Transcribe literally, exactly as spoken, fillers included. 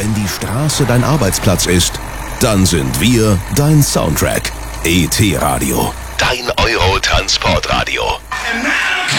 wenn die Straße dein Arbeitsplatz ist, dann sind wir dein Soundtrack. E T Radio, dein Euro-Transportradio.